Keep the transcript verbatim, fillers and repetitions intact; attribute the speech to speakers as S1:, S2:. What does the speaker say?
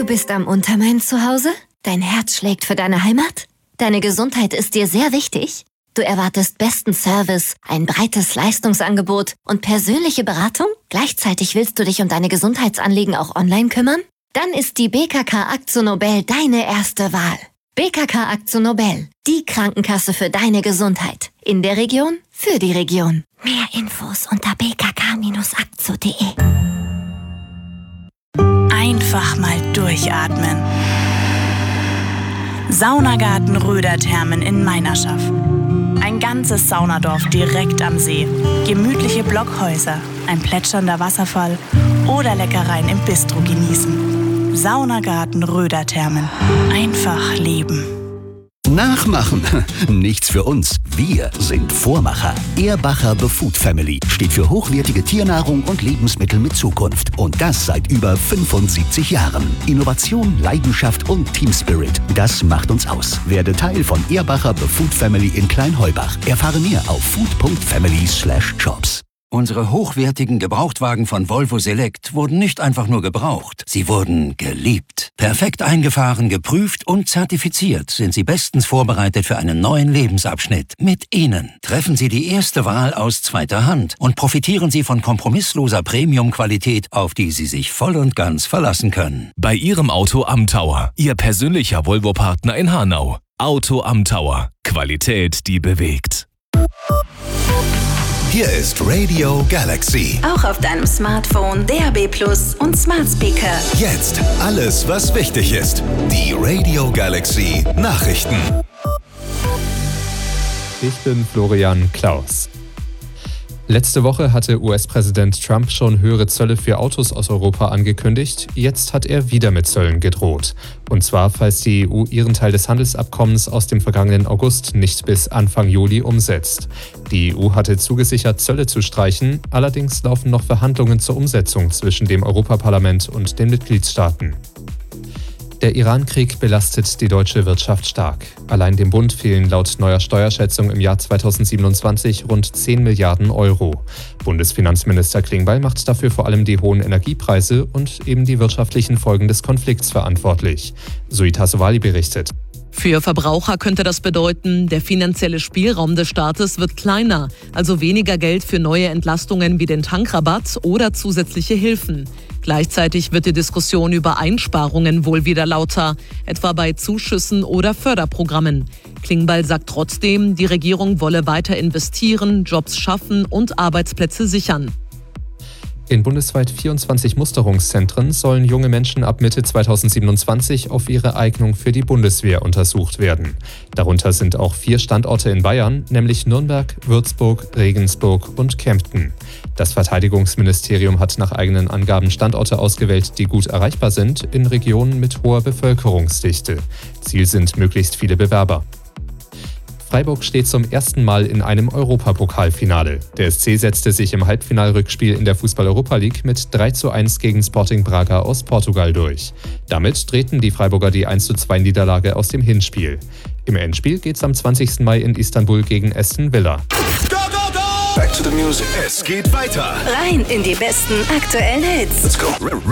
S1: bist am Untermain zu Hause? Dein Herz schlägt für deine Heimat? Deine Gesundheit ist dir sehr wichtig? Du erwartest besten Service, ein breites Leistungsangebot und persönliche Beratung? Gleichzeitig willst du dich um deine Gesundheitsanliegen auch online kümmern? Dann ist die B K K AkzoNobel deine erste Wahl. B K K AkzoNobel, die Krankenkasse für deine Gesundheit. In der Region, für die Region. Mehr Infos unter b k k Bindestrich akzo punkt de.
S2: Einfach mal durchatmen. Saunagarten Röderthermen in Meinerschaff. Ein ganzes Saunadorf direkt am See. Gemütliche Blockhäuser, ein plätschernder Wasserfall oder Leckereien im Bistro genießen. Saunagarten Röderthermen. Einfach leben.
S3: Nachmachen. Nichts für uns. Wir sind Vormacher. Ehrbacher The Food Family steht für hochwertige Tiernahrung und Lebensmittel mit Zukunft. Und das seit über fünfundsiebzig Jahren. Innovation, Leidenschaft und Team Spirit. Das macht uns aus. Werde Teil von Ehrbacher The Food Family in Kleinheubach. Erfahre mehr auf food punkt family slash jobs.
S4: Unsere hochwertigen Gebrauchtwagen von Volvo Select wurden nicht einfach nur gebraucht, sie wurden geliebt. Perfekt eingefahren, geprüft und zertifiziert sind sie bestens vorbereitet für einen neuen Lebensabschnitt. Mit ihnen treffen Sie die erste Wahl aus zweiter Hand und profitieren Sie von kompromissloser Premium-Qualität, auf die Sie sich voll und ganz verlassen können.
S5: Bei Ihrem Auto am Tower, Ihr persönlicher Volvo-Partner in Hanau. Auto am Tower. Qualität, die bewegt.
S3: Hier ist Radio Galaxy.
S2: Auch auf deinem Smartphone, D A B Plus und Smart Speaker.
S3: Jetzt alles, was wichtig ist. Die Radio Galaxy Nachrichten.
S6: Ich bin Florian Klaus. Letzte Woche hatte U S-Präsident Trump schon höhere Zölle für Autos aus Europa angekündigt. Jetzt hat er wieder mit Zöllen gedroht. Und zwar, falls die E U ihren Teil des Handelsabkommens aus dem vergangenen August nicht bis Anfang Juli umsetzt. Die E U hatte zugesichert, Zölle zu streichen. Allerdings laufen noch Verhandlungen zur Umsetzung zwischen dem Europaparlament und den Mitgliedstaaten. Der Iran-Krieg belastet die deutsche Wirtschaft stark. Allein dem Bund fehlen laut neuer Steuerschätzung im Jahr zweitausendsiebenundzwanzig rund zehn Milliarden Euro. Bundesfinanzminister Klingbeil macht dafür vor allem die hohen Energiepreise und eben die wirtschaftlichen Folgen des Konflikts verantwortlich. Suita Sowali berichtet.
S7: Für Verbraucher könnte das bedeuten, der finanzielle Spielraum des Staates wird kleiner, also weniger Geld für neue Entlastungen wie den Tankrabatt oder zusätzliche Hilfen. Gleichzeitig wird die Diskussion über Einsparungen wohl wieder lauter, etwa bei Zuschüssen oder Förderprogrammen. Klingbeil sagt trotzdem, die Regierung wolle weiter investieren, Jobs schaffen und Arbeitsplätze sichern.
S6: In bundesweit vierundzwanzig Musterungszentren sollen junge Menschen ab Mitte zweitausendsiebenundzwanzig auf ihre Eignung für die Bundeswehr untersucht werden. Darunter sind auch vier Standorte in Bayern, nämlich Nürnberg, Würzburg, Regensburg und Kempten. Das Verteidigungsministerium hat nach eigenen Angaben Standorte ausgewählt, die gut erreichbar sind, in Regionen mit hoher Bevölkerungsdichte. Ziel sind möglichst viele Bewerber. Freiburg steht zum ersten Mal in einem Europapokalfinale. Der S C setzte sich im Halbfinalrückspiel in der Fußball-Europa League mit drei zu eins gegen Sporting Braga aus Portugal durch. Damit drehten die Freiburger die eins zu zwei Niederlage aus dem Hinspiel. Im Endspiel geht's am zwanzigsten Mai in Istanbul gegen Aston Villa.
S3: Go, go, go! Back to the music. Es geht weiter.
S2: Rein in die besten aktuellen Hits.
S3: Let's go.